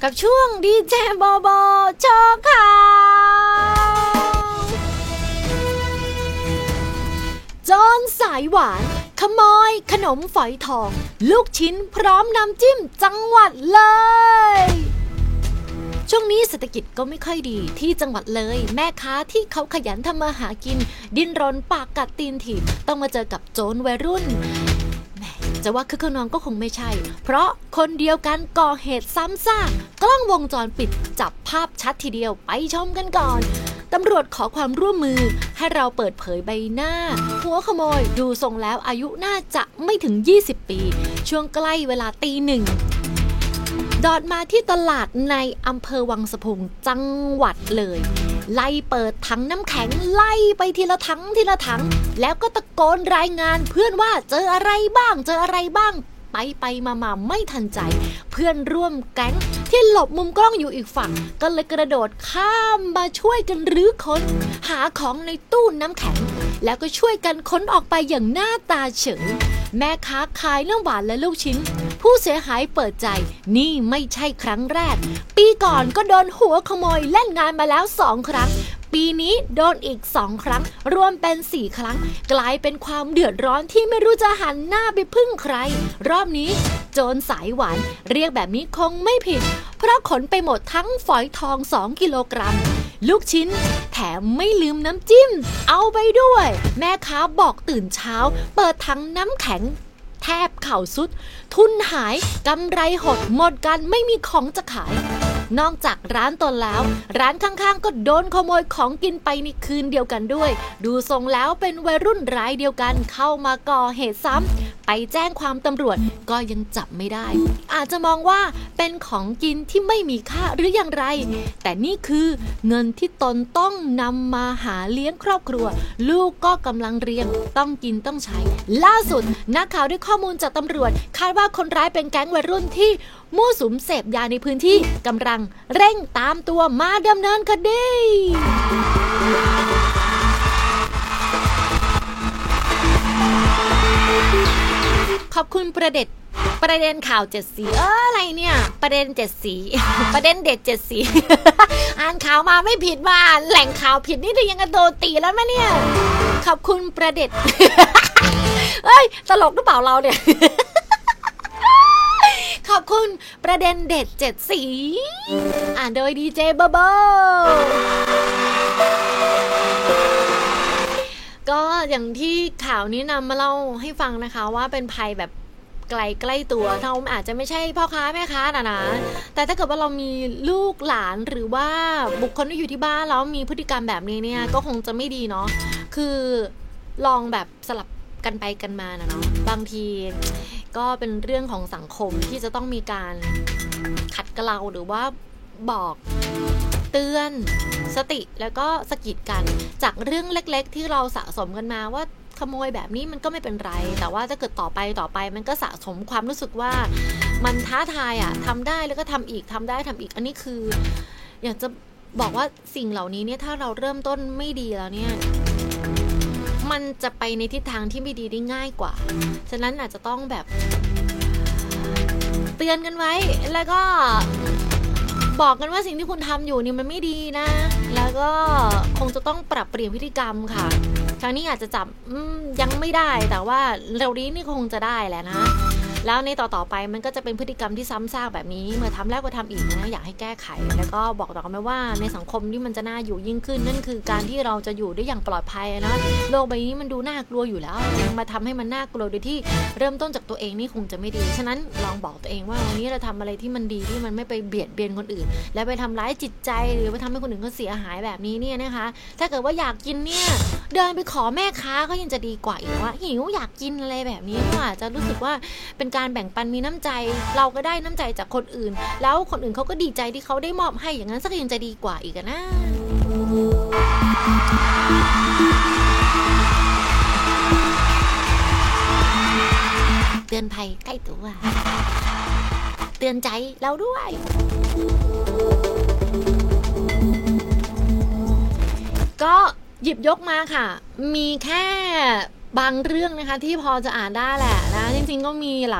กับช่วงดีเจโบโบโชว์ข่าวโจรสายหวานขโมยขนมฝอยทองลูกชิ้นพร้อมน้ำจิ้มจังหวัดเลยช่วงนี้เศรษฐกิจก็ไม่ค่อยดีที่จังหวัดเลยแม่ค้าที่เขาขยันทำมาหากินดิ้นรนปากกัดตีนถีบต้องมาเจอกับโจรวัยรุ่นจะว่าคือขนองก็คงไม่ใช่เพราะคนเดียวกันก่อเหตุซ้ำซากกล้องวงจรปิดจับภาพชัดทีเดียวไปชมกันก่อนตำรวจขอความร่วมมือให้เราเปิดเผยใบหน้าหัวขโมยดูทรงแล้วอายุน่าจะไม่ถึง20ปีช่วงใกล้เวลาตี 1ดอดมาที่ตลาดในอำเภอวังสะพุงจังหวัดเลยไล่เปิดถังน้ำแข็งไล่ไปทีละถังแล้วก็ตะโกนรายงานเพื่อนว่าเจออะไรบ้างไปมาไม่ทันใจเพื่อนร่วมแก๊งที่หลบมุมกล้องอยู่อีกฝั่งก็เลยกระโดดข้ามมาช่วยกันรื้อค้นหาของในตู้น้ำแข็งแล้วก็ช่วยกันค้นออกไปอย่างหน้าตาเฉยแม่ค้าขายน้ำหวานและลูกชิ้นผู้เสียหายเปิดใจนี่ไม่ใช่ครั้งแรกปีก่อนก็โดนหัวขโมยเล่นงานมาแล้ว2 ครั้งปีนี้โดนอีก2 ครั้งรวมเป็น4 ครั้งกลายเป็นความเดือดร้อนที่ไม่รู้จะหันหน้าไปพึ่งใครรอบนี้โจรสายหวานเรียกแบบนี้คงไม่ผิดเพราะขนไปหมดทั้งฝอยทอง2 กิโลกรัมลูกชิ้นแถมไม่ลืมน้ำจิ้มเอาไปด้วยแม่ค้าบอกตื่นเช้าเปิดถังน้ำแข็งแทบเข่าสุดทุนหายกำไรหดหมดกันไม่มีของจะขายนอกจากร้านตนแล้วร้านข้างๆก็โดนขโมยของกินไปในคืนเดียวกันด้วยดูทรงแล้วเป็นวัยรุ่นรายเดียวกันเข้ามาก่อเหตุซ้ำไปแจ้งความตำรวจก็ยังจับไม่ได้อาจจะมองว่าเป็นของกินที่ไม่มีค่าหรืออย่างไรแต่นี่คือเงินที่ตนต้องนำมาหาเลี้ยงครอบครัวลูกก็กำลังเรียนต้องกินต้องใช้ล่าสุดนักข่าวได้ข้อมูลจากตำรวจคาดว่าคนร้ายเป็นแก๊งวัยรุ่นที่มั่วสุมเสพยาในพื้นที่กำลังเร่งตามตัวมาดำเนินคดีขอบคุณประเด็นข่าว7 สีอะไรเนี่ยประเด็น7 สี ประเด็นเด็ด7 สี อ่านข่าวมาไม่ผิดมาแหล่งข่าวผิดนี่จะยังกระโดดตีแล้วมั้ยเนี่ยขอบคุณประเด็น เอ้ยตลกหรือเปล่าเราเนี่ย ขอบคุณประเด็นเด็ด7 สีอ่านโดยดีเจเบอร์เบอร์ก็อย่างที่ข่าวนี้นำมาเล่าให้ฟังนะคะว่าเป็นภัยแบบไกลตัวเราอาจจะไม่ใช่พ่อค้าแม่ค้านะแต่ถ้าเกิดว่าเรามีลูกหลานหรือว่าบุคคลที่อยู่ที่บ้านแล้วมีพฤติกรรมแบบนี้เนี่ยก็คงจะไม่ดีเนาะคือลองแบบสลับกันไปกันมานะเนาะบางทีก็เป็นเรื่องของสังคมที่จะต้องมีการขัดเกลาหรือว่าบอกเตือนสติแล้วก็สะกิดกันจากเรื่องเล็กๆที่เราสะสมกันมาว่าขโมยแบบนี้มันก็ไม่เป็นไรแต่ว่าถ้าเกิดต่อไปมันก็สะสมความรู้สึกว่ามันท้าทายอ่ะทำได้แล้วก็ทำอีกอันนี้คืออยากจะบอกว่าสิ่งเหล่านี้เนี่ยถ้าเราเริ่มต้นไม่ดีแล้วเนี่ยมันจะไปในทิศทางที่ไม่ดีได้ง่ายกว่าฉะนั้นอาจจะต้องแบบเตือนกันไว้แล้วก็บอกกันว่าสิ่งที่คุณทำอยู่นี่มันไม่ดีนะแล้วก็คงจะต้องปรับเปลี่ยนพฤติกรรมค่ะครั้งนี้อาจจะจับยังไม่ได้แต่ว่าเร็วนี้นี่คงจะได้แหละนะแล้วในต่อไปมันก็จะเป็นพฤติกรรมที่ซ้ำซากแบบนี้เมื่อทำแล้วก็ทำอีกนะอยากให้แก้ไขแล้วก็บอกต่อกันไปว่าในสังคมที่มันจะน่าอยู่ยิ่งขึ้นนั่นคือการที่เราจะอยู่ได้อย่างปลอดภัยนะโลกใบนี้มันดูน่ากลัวอยู่แล้วยังมาทำให้มันน่ากลัวโดยที่เริ่มต้นจากตัวเองนี่คงจะไม่ดีฉะนั้นลองบอกตัวเองว่าวันนี้เราทำอะไรที่มันดีที่มันไม่ไปเบียดเบียนคนอื่นและไปทำร้ายจิตใจหรือไปทำให้คนอื่นเขาเสียหายแบบนี้เนี่ยนะคะถ้าเกิดว่าอยากกินเนี่ยเดินไปขอแม่ค้าก็ยังจะดีกว่าอีกว่าหิวอยากกินอะไรแบบนี้ก็อาจจะรู้สึกว่าเป็นการแบ่งปันมีน้ำใจเราก็ได้น้ำใจจากคนอื่นแล้วคนอื่นเขาก็ดีใจที่เขาได้มอบให้อย่างนั้นสักยังจะดีกว่าอีกนะเตือนภัยใกล้ตัวเตือนใจเราด้วยก็หยิบยกมาค่ะมีแค่บางเรื่องนะคะที่พอจะอ่านได้แหละนะจริงๆก็มี